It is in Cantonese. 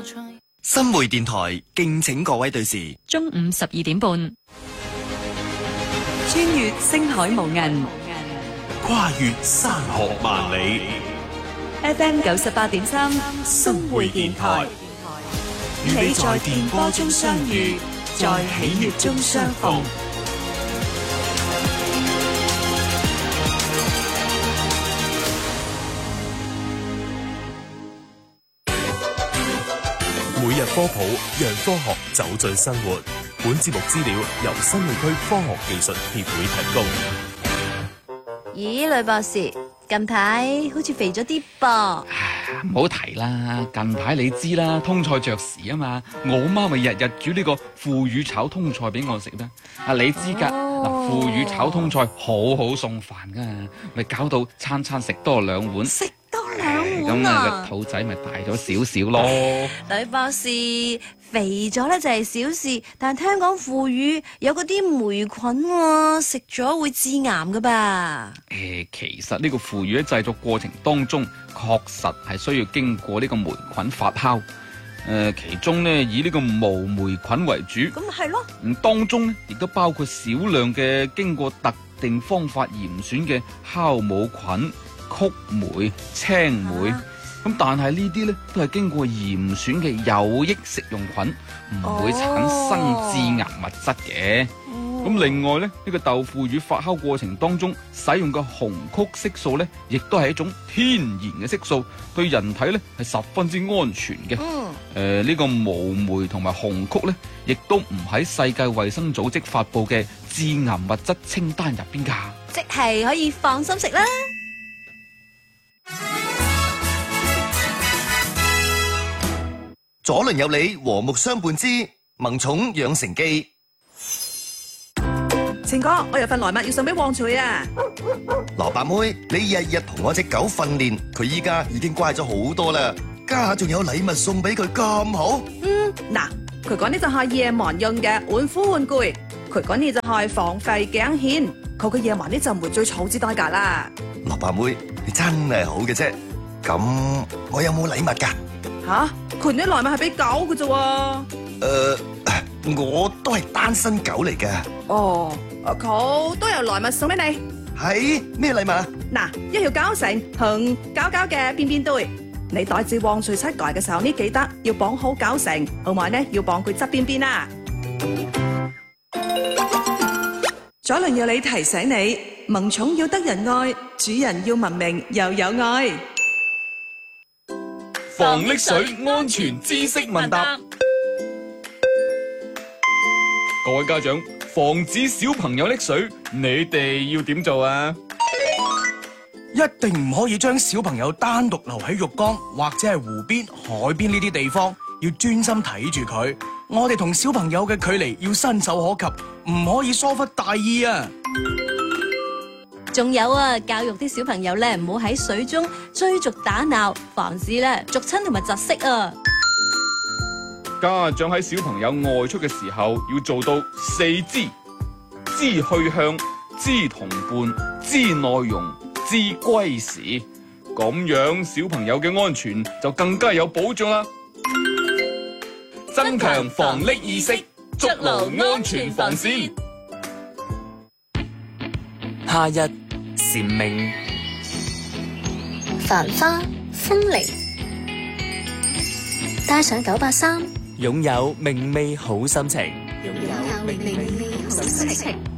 新會電台敬請各位對視， 中午12點半， 穿越星海無垠， 跨越山河萬里。 FM 98.3 新會電台，與你在電波中相遇，在喜悅中相逢。每日科普，讓科學走進生活。本節目資料由新會區科學技術協會提供。 咦，呂博士，近排好似肥咗啲噃。 唔好提啦，近排你知啦，通菜着時啊嘛，我媽咪日日煮呢個腐乳炒通菜俾我食咩？你知㗎，腐乳炒通菜好好送飯㗎，咪搞到餐餐食多2碗。 食多2碗咁啊！ 個肚仔咪大咗少少咯。 呂博士，肥咗咧就係小事，但係聽講腐乳有嗰啲霉菌喎，食咗會致癌㗎吧？ 其實呢個腐乳喺製作過程當中，確實係需要經過呢個霉菌發酵。其中呢，以呢個無霉菌為主。 咁係咯。 當中呢，亦都包括少量嘅經過特定方法嚴選嘅酵母菌、曲霉、青霉。咁但係呢啲呢，都係經過嚴選嘅有益食用菌，唔會產生致癌物質嘅。咁另外呢，呢個豆腐乳發酵過程當中使用嘅紅曲色素呢，亦都係一種天然嘅色素，對人體呢係十分之安全嘅。呢個無霉同埋紅曲呢，亦都唔喺世界衛生組織發佈嘅致癌物質清單入邊㗎。 即係可以放心食啦。 左鄰右里和睦相伴之萌寵養成記。 晴哥，我有份來物要送俾旺財啊！ 蘿蔔妹，你日日同我隻狗訓練，佢依家已經乖咗好多啦，家下仲有禮物送俾佢咁好。 嗱，佢講呢就係夜晚用嘅玩夫玩具，佢講呢就係防吠頸線，佢嘅夜晚呢就唔會最草之代價啦。 蘿蔔妹，你真係好嘅啫。咁我有冇禮物㗎？ 吓，佢啲來物係俾狗嘅啫喎。 我都係單身狗嚟㗎。 哦，佢都有來物送俾你。 係咩禮物啊？ 嗱，一條膠繩同膠嘅邊邊堆，你帶住旺財出街嘅時候呢，記得要綁好膠繩，同埋呢要綁佢側邊邊啦。左鄰右里提醒你，萌寵要得人愛，主人要文明又有愛。 防溺水安全知識問答。各位家長，防止小朋友溺水，你哋要點做啊？ 一定唔可以將小朋友單獨留喺浴缸或者係湖邊、海邊呢啲地方，要專心睇住佢。我哋同小朋友嘅距離要伸手可及，唔可以疏忽大意啊！ 仲有啊，教育啲小朋友咧，唔好喺水中追逐打鬧，防止咧逐親同埋窒息啊！ 家長喺小朋友外出嘅時候，要做到4知：知去向、知同伴、知內容、知歸時。咁樣小朋友嘅安全就更加有保障啦。增強防溺意識，築牢安全防線。 夏日蟬鳴， 繁花風鈴，帶上983， 擁有明媚好心情。 擁有明媚好心情。